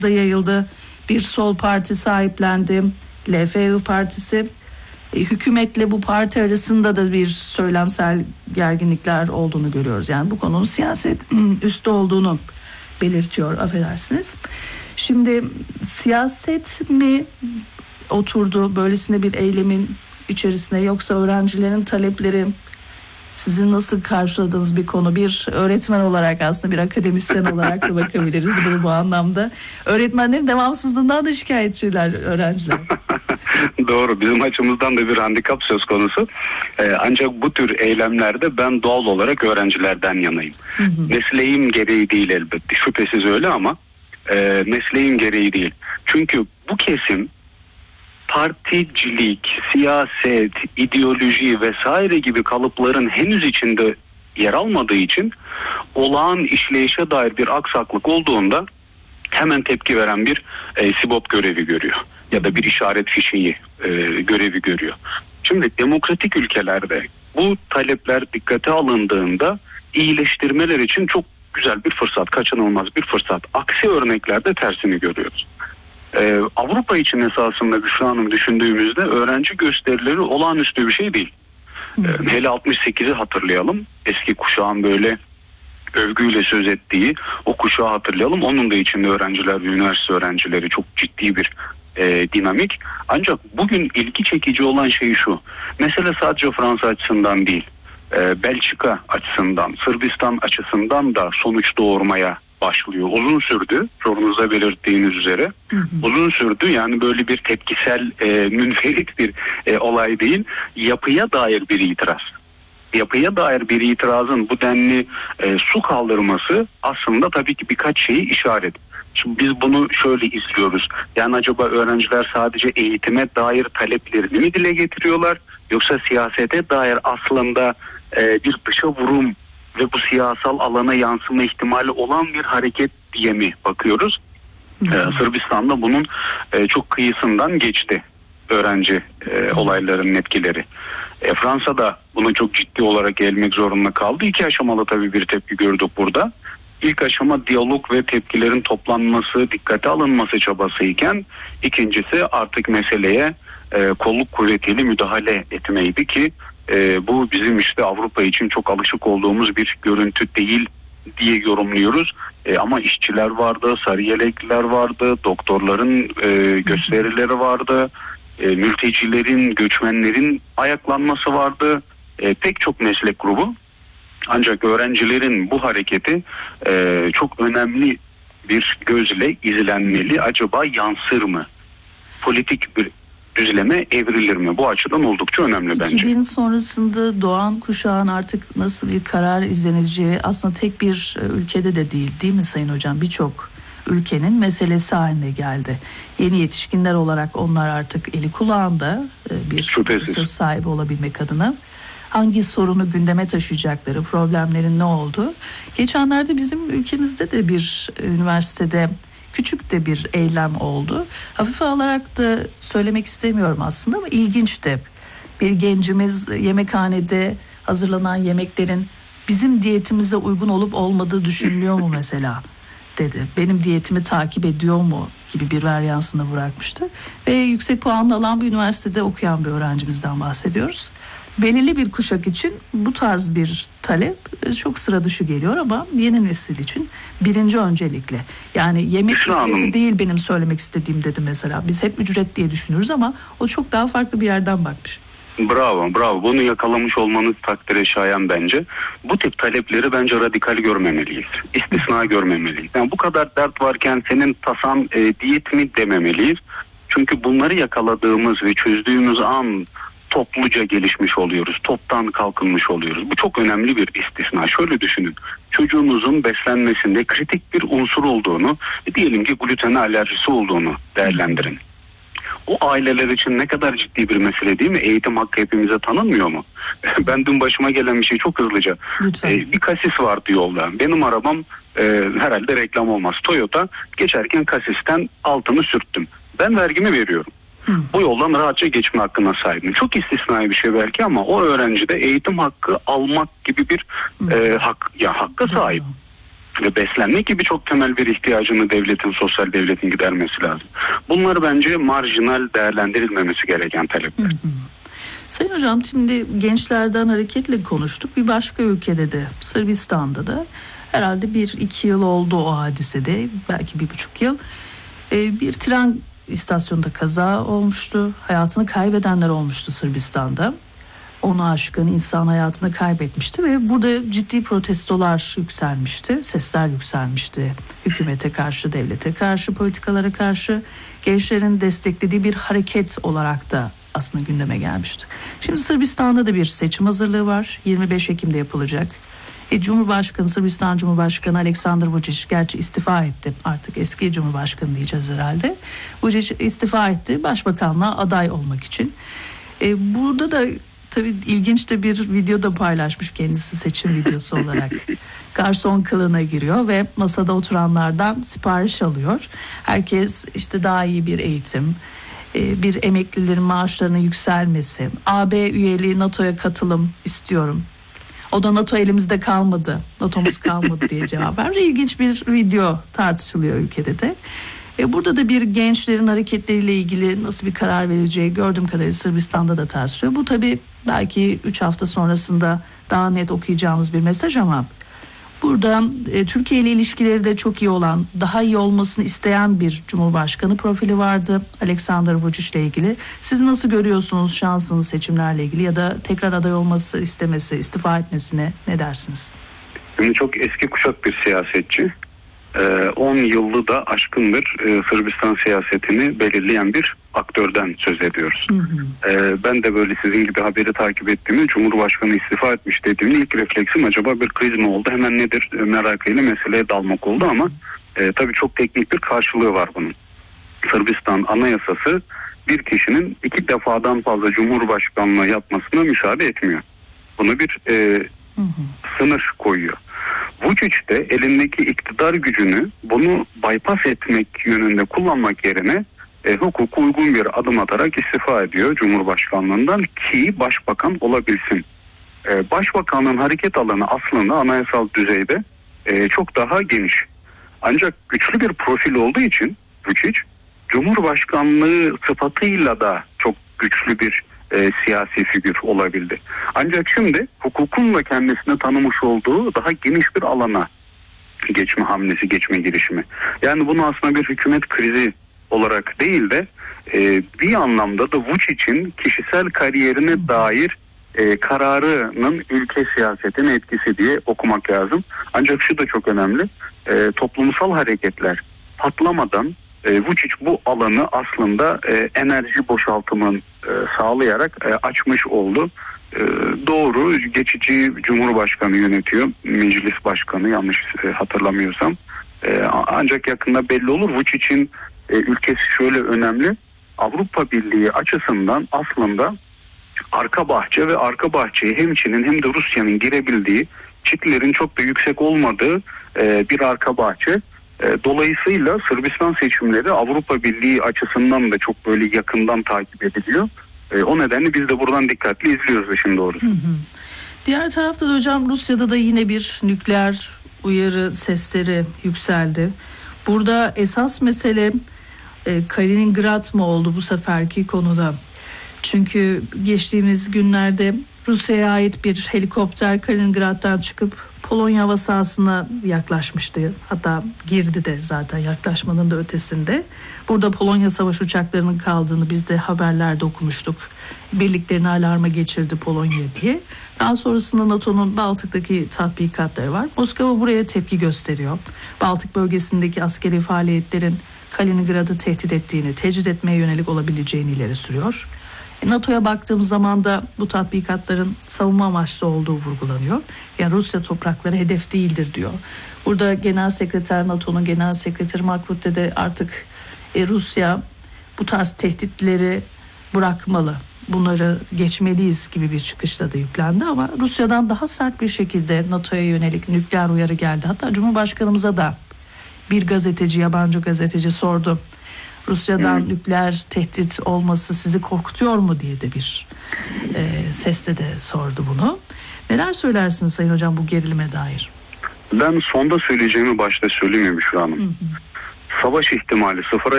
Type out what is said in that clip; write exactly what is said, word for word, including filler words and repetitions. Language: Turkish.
da yayıldı. Bir sol parti sahiplendi. L F I partisi. E, hükümetle bu parti arasında da bir söylemsel gerginlikler olduğunu görüyoruz. Yani bu konunun siyaset üstü olduğunu belirtiyor, affedersiniz. Şimdi siyaset mi oturdu böylesine bir eylemin içerisine, yoksa öğrencilerin talepleri? Sizin nasıl karşıladığınız bir konu? Bir öğretmen olarak, aslında bir akademisyen olarak da bakabiliriz bunu bu anlamda. Öğretmenlerin devamsızlığından da şikayetçiler öğrenciler. Doğru, bizim açımızdan da bir handikap söz konusu. Ee, ancak bu tür eylemlerde ben doğal olarak öğrencilerden yanayım. Hı hı. Mesleğim gereği değil elbette, şüphesiz öyle, ama e, mesleğim gereği değil. Çünkü bu kesim particilik, siyaset, ideoloji vesaire gibi kalıpların henüz içinde yer almadığı için olağan işleyişe dair bir aksaklık olduğunda hemen tepki veren bir e, SİBOP görevi görüyor. Ya da bir işaret fişeği e, görevi görüyor. Şimdi demokratik ülkelerde bu talepler dikkate alındığında iyileştirmeler için çok güzel bir fırsat, kaçınılmaz bir fırsat. Aksi örneklerde tersini görüyoruz. Ee, Avrupa için esasında Büşra Hanım düşündüğümüzde öğrenci gösterileri olağanüstü bir şey değil. Ee, hele altmış sekizi hatırlayalım. Eski kuşağın böyle övgüyle söz ettiği o kuşağı hatırlayalım. Onun da içinde öğrenciler ve üniversite öğrencileri çok ciddi bir e, dinamik. Ancak bugün ilgi çekici olan şey şu. Mesele sadece Fransa açısından değil. E, Belçika açısından, Sırbistan açısından da sonuç doğurmaya başlıyor. Uzun sürdü, sorunuzda belirttiğiniz üzere. Hı hı. Uzun sürdü, yani böyle bir tepkisel, e, münferit bir e, olay değil. Yapıya dair bir itiraz. Yapıya dair bir itirazın bu denli e, su kaldırması aslında tabii ki birkaç şeyi işaret. Şimdi biz bunu şöyle izliyoruz. Yani acaba öğrenciler sadece eğitime dair taleplerini mi dile getiriyorlar? Yoksa siyasete dair aslında e, bir dışa vurum ve bu siyasal alana yansıma ihtimali olan bir hareket diye mi bakıyoruz? Ee, Sırbistan'da bunun e, çok kıyısından geçti öğrenci e, olaylarının etkileri. E, Fransa'da buna çok ciddi olarak gelmek zorunda kaldı. İki aşamalı tabii bir tepki gördük burada. İlk aşama diyalog ve tepkilerin toplanması, dikkate alınması çabasıyken, ikincisi artık meseleye e, kolluk kuvvetiyle müdahale etmeydi ki e, bu bizim işte Avrupa için çok alışık olduğumuz bir görüntü değil diye yorumluyoruz. E, ama işçiler vardı, sarı yelekliler vardı, doktorların e, gösterileri vardı, e, mültecilerin, göçmenlerin ayaklanması vardı, e, pek çok meslek grubu. Ancak öğrencilerin bu hareketi e, çok önemli bir gözle izlenmeli. Acaba yansır mı? Politik bir düzleme evrilir mi? Bu açıdan oldukça önemli bence. iki bin sonrasında doğan kuşağın artık nasıl bir karar izleneceği aslında tek bir ülkede de değil, değil mi Sayın Hocam? Birçok ülkenin meselesi haline geldi. Yeni yetişkinler olarak onlar artık eli kulağında bir Şüphesiz. söz sahibi olabilmek adına. Hangi sorunu gündeme taşıyacakları, problemlerin ne olduğu. Geçenlerde bizim ülkemizde de bir üniversitede küçük de bir eylem oldu. Hafife alarak da söylemek istemiyorum aslında ama ilginçti. Bir gencimiz yemekhanede hazırlanan yemeklerin bizim diyetimize uygun olup olmadığı düşünülüyor mu mesela dedi. Benim diyetimi takip ediyor mu gibi bir varyansını bırakmıştı. Ve yüksek puanlı alan bir üniversitede okuyan bir öğrencimizden bahsediyoruz. Belirli bir kuşak için bu tarz bir talep çok sıra dışı geliyor ama yeni nesil için birinci öncelikle. Yani yemek ücreti değil benim söylemek istediğim dedi mesela. Biz hep ücret diye düşünürüz ama o çok daha farklı bir yerden bakmış. Bravo, bravo. Bunu yakalamış olmanız takdire şayan bence. Bu tip talepleri bence radikal görmemeliyiz. İstisna görmemeliyiz. Yani bu kadar dert varken senin tasan e, diyet mi dememeliyiz. Çünkü bunları yakaladığımız ve çözdüğümüz an topluca gelişmiş oluyoruz. Toptan kalkınmış oluyoruz. Bu çok önemli bir istisna. Şöyle düşünün. Çocuğunuzun beslenmesinde kritik bir unsur olduğunu, diyelim ki gluten alerjisi olduğunu değerlendirin. O aileler için ne kadar ciddi bir mesele değil mi? Eğitim hakkı hepimize tanınmıyor mu? Ben dün başıma gelen bir şey çok hızlıca. Ee, bir kasis vardı yolda. Benim arabam e, herhalde reklam olmaz. Toyota, geçerken kasisten altını sürttüm. Ben vergimi veriyorum. Hı. Bu yoldan rahatça geçme hakkına sahibim. Çok istisnai bir şey belki ama o öğrenci de eğitim hakkı almak gibi bir e, hak, ya hakka sahip. ve beslenme gibi çok temel bir ihtiyacını devletin, sosyal devletin gidermesi lazım. Bunlar bence marjinal değerlendirilmemesi gereken talepler. Hı hı. Sayın Hocam, şimdi gençlerden hareketle konuştuk. Bir başka ülkede de, Sırbistan'da da herhalde bir iki yıl oldu o hadisede, belki bir buçuk yıl. Ee, bir tren istasyonunda kaza olmuştu. Hayatını kaybedenler olmuştu Sırbistan'da. Onu aşkın insan hayatını kaybetmişti ve burada ciddi protestolar yükselmişti. Sesler yükselmişti. Hükümete karşı, devlete karşı, politikalara karşı, gençlerin desteklediği bir hareket olarak da aslında gündeme gelmişti. Şimdi Sırbistan'da da bir seçim hazırlığı var. yirmi beş Ekim'de yapılacak. E, Cumhurbaşkanı, Sırbistan Cumhurbaşkanı Aleksandar Vučić gerçi istifa etti. Artık eski Cumhurbaşkanı diyeceğiz herhalde. Vučić istifa etti başbakanlığa aday olmak için. E, burada da tabii ilginç de bir video da paylaşmış kendisi seçim videosu olarak. Garson kılığına giriyor ve masada oturanlardan sipariş alıyor. Herkes işte daha iyi bir eğitim, bir emeklilerin maaşlarının yükselmesi, A B üyeliği, NATO'ya katılım istiyorum. O da NATO elimizde kalmadı, NATO'muz kalmadı diye cevap vermiş. İlginç bir video tartışılıyor ülkede de. E burada da bir gençlerin hareketleriyle ilgili nasıl bir karar vereceği gördüğüm kadarıyla Sırbistan'da da tartışılıyor. Bu tabii belki üç hafta sonrasında daha net okuyacağımız bir mesaj ama burada e, Türkiye ile ilişkileri de çok iyi olan, daha iyi olmasını isteyen bir Cumhurbaşkanı profili vardı Aleksandar Vučić ile ilgili. Siz nasıl görüyorsunuz şansını seçimlerle ilgili ya da tekrar aday olması istemesi, istifa etmesine ne dersiniz? Şimdi çok eski kuşak bir siyasetçi. on yıllı da aşkın bir Sırbistan siyasetini belirleyen bir aktörden söz ediyoruz. Hı hı. Ben de böyle sizin gibi haberi takip ettiğimi, Cumhurbaşkanı istifa etmiş dediğimde ilk refleksim acaba bir kriz mi oldu? Hemen nedir merakıyla meseleye dalmak oldu ama e, tabii çok teknik bir karşılığı var bunun. Sırbistan anayasası bir kişinin iki defadan fazla Cumhurbaşkanlığı yapmasına müsaade etmiyor. Bunu bir e, hı hı. sınır koyuyor. Vučić de elindeki iktidar gücünü bunu bypass etmek yönünde kullanmak yerine e, hukuka uygun bir adım atarak istifa ediyor Cumhurbaşkanlığından ki başbakan olabilsin. E, başbakanlığın hareket alanı aslında anayasal düzeyde e, çok daha geniş. Ancak güçlü bir profil olduğu için Vučić, Cumhurbaşkanlığı sıfatıyla da çok güçlü bir E, siyasi figür olabildi. Ancak şimdi hukukun da kendisine tanımış olduğu daha geniş bir alana geçme hamlesi, geçme girişimi. Yani bunu aslında bir hükümet krizi olarak değil de e, bir anlamda da Vučić'in kişisel kariyerine dair e, kararının ülke siyasetine etkisi diye okumak lazım. Ancak şu da çok önemli. E, toplumsal hareketler patlamadan E, Vučić bu alanı aslında e, enerji boşaltımını e, sağlayarak e, açmış oldu. E, doğru, geçici Cumhurbaşkanı yönetiyor, meclis başkanı yanlış e, hatırlamıyorsam. E, ancak yakında belli olur. Vučić'in e, ülkesi şöyle önemli. Avrupa Birliği açısından aslında arka bahçe ve arka bahçeye hem Çin'in hem de Rusya'nın girebildiği, çitlerin çok da yüksek olmadığı e, bir arka bahçe. Dolayısıyla Sırbistan seçimleri Avrupa Birliği açısından da çok böyle yakından takip ediliyor. O nedenle biz de buradan dikkatli izliyoruz işin doğrusu. Hı hı. Diğer tarafta da hocam Rusya'da da yine bir nükleer uyarı sesleri yükseldi. Burada esas mesele e, Kaliningrad mı oldu bu seferki konuda? Çünkü geçtiğimiz günlerde Rusya'ya ait bir helikopter Kaliningrad'dan çıkıp Polonya hava sahasına yaklaşmıştı. Hatta girdi de zaten yaklaşmanın da ötesinde. Burada Polonya savaş uçaklarının kaldığını biz de haberlerde okumuştuk. Birliklerini alarma geçirdi Polonya diye. Daha sonrasında NATO'nun Baltık'taki tatbikatları var. Moskova buraya tepki gösteriyor. Baltık bölgesindeki askeri faaliyetlerin Kaliningrad'ı tehdit ettiğini, tecrit etmeye yönelik olabileceğini ileri sürüyor. NATO'ya baktığımız zaman da bu tatbikatların savunma amaçlı olduğu vurgulanıyor. Yani Rusya toprakları hedef değildir diyor. Burada Genel Sekreter, NATO'nun Genel Sekreteri Mark Rutte de artık e, Rusya bu tarz tehditleri bırakmalı, bunları geçmeliyiz gibi bir çıkışta da yüklendi ama Rusya'dan daha sert bir şekilde NATO'ya yönelik nükleer uyarı geldi. Hatta Cumhurbaşkanımıza da bir gazeteci, yabancı gazeteci sordu. Rusya'dan hmm. nükleer tehdit olması sizi korkutuyor mu diye de bir e, sesle de sordu bunu. Neler söylersiniz Sayın Hocam bu gerilime dair? Ben sonda söyleyeceğimi başta söyleyeyim mi Büşra Hanım? Hı hı. Savaş ihtimali sıfıra